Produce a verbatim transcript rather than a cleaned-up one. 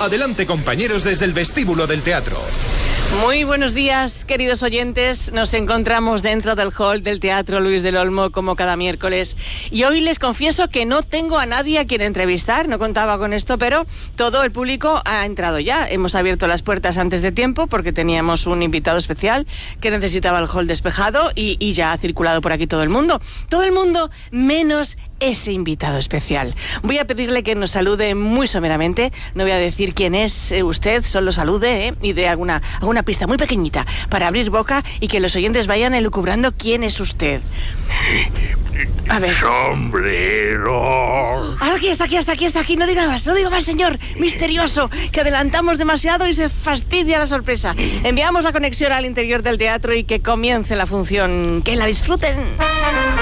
Adelante, compañeros, desde el vestíbulo del teatro. Muy buenos días, queridos oyentes. Nos encontramos dentro del hall del Teatro Luis del Olmo, como cada miércoles. Y hoy les confieso que no tengo a nadie a quien entrevistar, no contaba con esto, pero todo el público ha entrado ya. Hemos abierto las puertas antes de tiempo porque teníamos un invitado especial que necesitaba el hall despejado y, y ya ha circulado por aquí todo el mundo. Todo el mundo menos ese invitado especial. Voy a pedirle que nos salude muy someramente. No voy a decir quién es usted, solo salude ¿eh? y dé alguna, alguna pista muy pequeñita para abrir boca y que los oyentes vayan elucubrando quién es usted. A ver. Sombrero. Aquí está, aquí está, aquí está, aquí. No diga más, no diga más, señor. Misterioso, que adelantamos demasiado y se fastidia la sorpresa. Enviamos la conexión al interior del teatro y que comience la función. Que la disfruten.